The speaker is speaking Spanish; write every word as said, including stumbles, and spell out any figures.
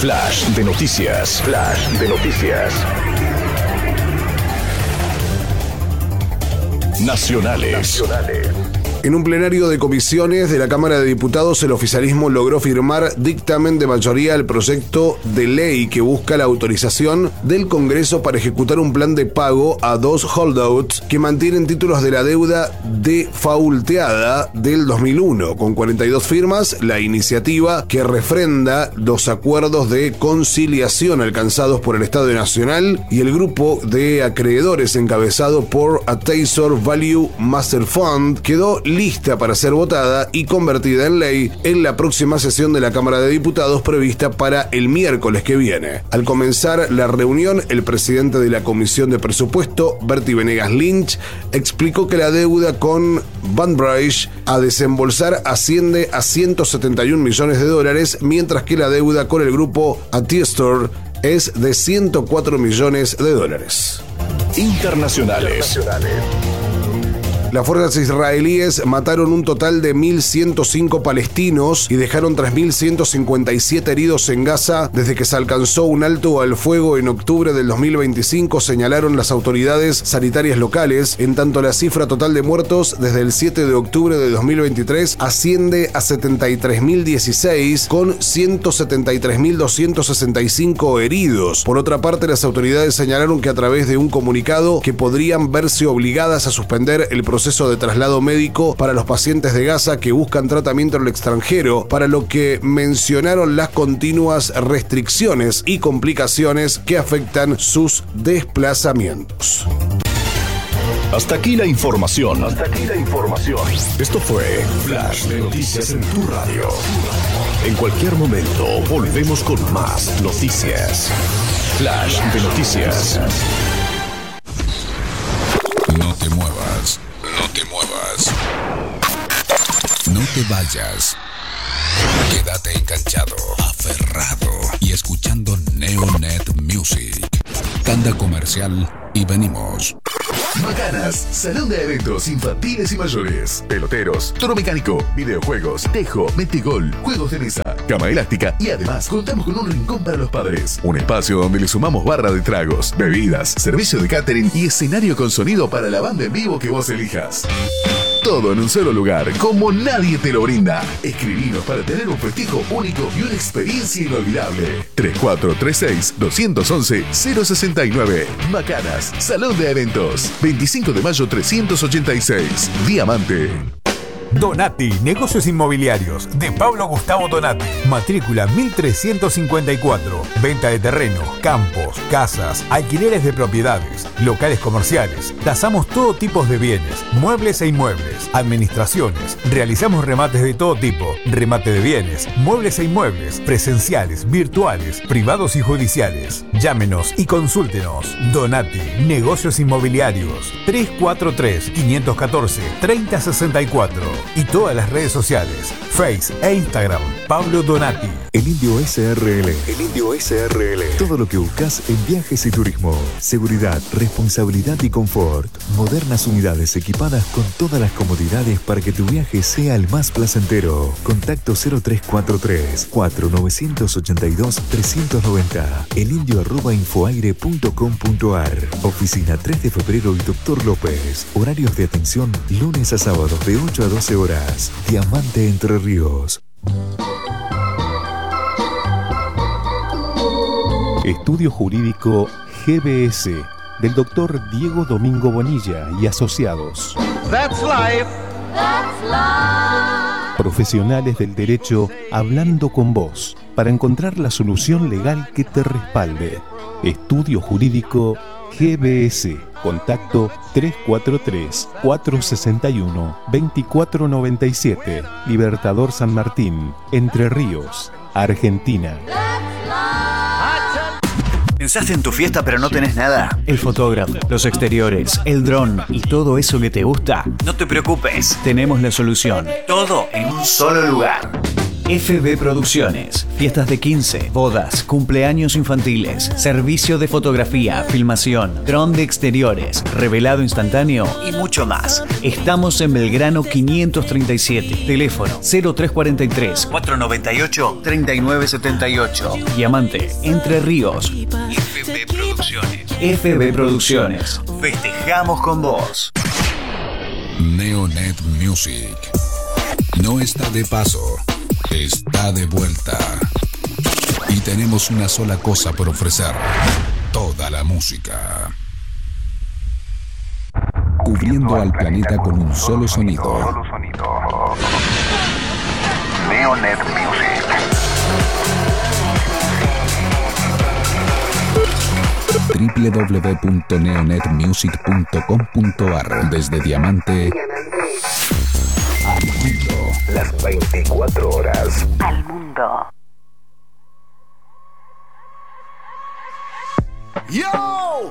Flash de noticias. Flash de noticias. Nacionales. Nacionales. En un plenario de comisiones de la Cámara de Diputados, el oficialismo logró firmar dictamen de mayoría al proyecto de ley que busca la autorización del Congreso para ejecutar un plan de pago a dos holdouts que mantienen títulos de la deuda defaulteada del dos mil uno. Con cuarenta y dos firmas, la iniciativa que refrenda los acuerdos de conciliación alcanzados por el Estado Nacional y el grupo de acreedores encabezado por Atesor Value Master Fund quedó lista para ser votada y convertida en ley en la próxima sesión de la Cámara de Diputados prevista para el miércoles que viene. Al comenzar la reunión, el presidente de la Comisión de Presupuesto, Bertie Venegas Lynch, explicó que la deuda con Banbridge a desembolsar asciende a ciento setenta y un millones de dólares, mientras que la deuda con el grupo Atestor es de ciento cuatro millones de dólares. Internacionales. Internacionales. Las fuerzas israelíes mataron un total de mil ciento cinco palestinos y dejaron tres mil ciento cincuenta y siete heridos en Gaza desde que se alcanzó un alto al fuego en octubre del dos mil veinticinco, señalaron las autoridades sanitarias locales. En tanto, la cifra total de muertos desde el siete de octubre de dos mil veintitrés asciende a setenta y tres mil dieciséis, con ciento setenta y tres mil doscientos sesenta y cinco heridos. Por otra parte, las autoridades señalaron que a través de un comunicado que podrían verse obligadas a suspender el proceso proceso de traslado médico para los pacientes de Gaza que buscan tratamiento en el extranjero, para lo que mencionaron las continuas restricciones y complicaciones que afectan sus desplazamientos. Hasta aquí la información. Hasta aquí la información. Esto fue Flash de Noticias en tu radio. En cualquier momento volvemos con más noticias. Flash de Noticias. No te muevas. No te muevas. No te vayas. Quédate enganchado, aferrado y escuchando Neonet Music. Tanda comercial y venimos. Macanas, salón de eventos infantiles y mayores, peloteros, toro mecánico, videojuegos, tejo, metegol, juegos de mesa, cama elástica y además contamos con un rincón para los padres. Un espacio donde le sumamos barra de tragos, bebidas, servicio de catering y escenario con sonido para la banda en vivo que vos elijas. Todo en un solo lugar, como nadie te lo brinda. Escribinos para tener un festejo único y una experiencia inolvidable. tres cuatro tres seis, dos uno uno, cero seis nueve. Macanas, Salón de Eventos. veinticinco de mayo trescientos ochenta y seis. Diamante. Donati, negocios inmobiliarios, de Pablo Gustavo Donati. Matrícula mil trescientos cincuenta y cuatro. Venta de terreno, campos, casas, alquileres de propiedades, locales comerciales. Tasamos todo tipo de bienes, muebles e inmuebles, administraciones. Realizamos remates de todo tipo, remate de bienes, muebles e inmuebles, presenciales, virtuales, privados y judiciales. Llámenos y consúltenos. Donati, negocios inmobiliarios. tres cuatro tres, cinco uno cuatro, tres cero seis cuatro. Y todas las redes sociales, Face e Instagram, Pablo Donati. El Indio S R L. El Indio S R L. Todo lo que buscas en viajes y turismo. Seguridad, responsabilidad y confort. Modernas unidades equipadas con todas las comodidades para que tu viaje sea el más placentero. Contacto cero tres cuatro tres, cuatro nueve ocho dos, tres nueve cero. elindio arroba infoaire punto com punto ar. Oficina tres de febrero y Doctor López. Horarios de atención lunes a sábados de ocho a doce horas. Diamante Entre Ríos. Estudio Jurídico G B S del doctor Diego Domingo Bonilla y asociados. That's life. That's life. Profesionales del derecho hablando con vos para encontrar la solución legal que te respalde. Estudio Jurídico G B S. Contacto tres cuatro tres, cuatro seis uno, dos cuatro nueve siete. Libertador San Martín, Entre Ríos, Argentina. ¿Pensaste en tu fiesta pero no tenés nada? El fotógrafo, los exteriores, el dron y todo eso que te gusta. No te preocupes, tenemos la solución. Todo en un solo lugar. F B Producciones. Fiestas de quince, bodas, cumpleaños infantiles, servicio de fotografía, filmación, dron de exteriores, revelado instantáneo y mucho más. Estamos en Belgrano quinientos treinta y siete. Teléfono cero tres cuatro tres, cuatrocientos noventa y ocho, treinta y nueve setenta y ocho. Diamante, Entre Ríos. F B Producciones. F B Producciones. Festejamos con vos. Neonet Music. No está de paso, está de vuelta. Y tenemos una sola cosa por ofrecer: toda la música. Cubriendo al planeta con un solo sonido. Neonet Music. doble u doble u doble u punto neonet music punto com punto a r. Desde Diamante al mundo. Las veinticuatro horas. Al mundo. ¡Yo!